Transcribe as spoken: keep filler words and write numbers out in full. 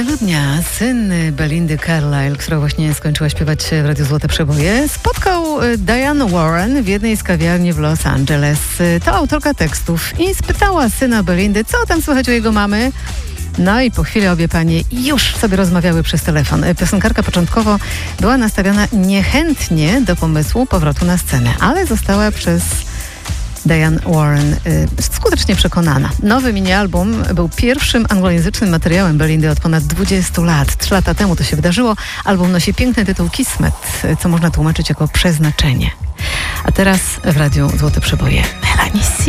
grudnia syn Belindy Carlisle, która właśnie skończyła śpiewać w Radiu Złote Przeboje, spotkał Diane Warren w jednej z kawiarni w Los Angeles. To autorka tekstów i spytała syna Belindy, co tam słychać u jego mamy. No i po chwili obie panie już sobie rozmawiały przez telefon. Piosenkarka początkowo była nastawiona niechętnie do pomysłu powrotu na scenę, ale została przez Diane Warren y, skutecznie przekonana. Nowy mini-album był pierwszym anglojęzycznym materiałem Belindy od ponad dwudziestu lat. Trzy lata temu to się wydarzyło. Album nosi piękny tytuł Kismet, co można tłumaczyć jako przeznaczenie. A teraz w Radiu Złote Przeboje Melanie C.